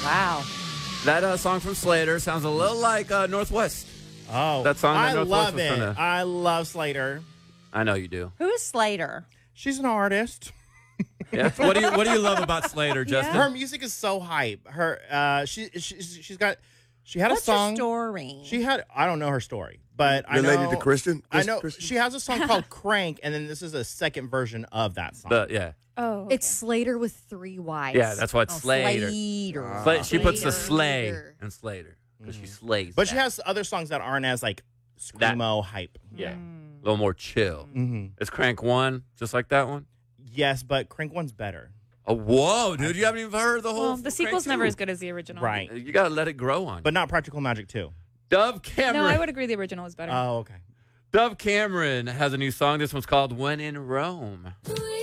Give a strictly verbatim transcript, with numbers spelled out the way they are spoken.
Wow. That uh, song from Slater sounds a little like uh, Northwest. Oh, That song that I Northwest love was it. from the- I love Slater. I know you do. Who is Slater? She's an artist. Yeah. What do you What do you love about Slater, Justin? Her music is so hype. Her, uh, she, she, she's got, she had What's a song. her story? She had, I don't know her story, but I Related know. to Christian? I know Christian? she has a song called "Crank," and then this is a second version of that song. The, yeah. Oh, okay. It's Slater with three Y's. Yeah, that's why it's Oh, Slater. Slater. But she puts the Slater. slay in Slater because Mm-hmm. she slays. but she that. has other songs that aren't as like screamo hype. yeah, a little more chill. Mm-hmm. Is Crank one just like that one? Yes, but Crank one's better. Oh, whoa, dude! You haven't even heard the whole. well, the Crank sequel's never two. as good as the original. Right. You gotta let it grow on. you. But not Practical Magic two. Dove Cameron. No, I would agree the original is better. Oh, okay. Dove Cameron has a new song. This one's called "When in Rome." We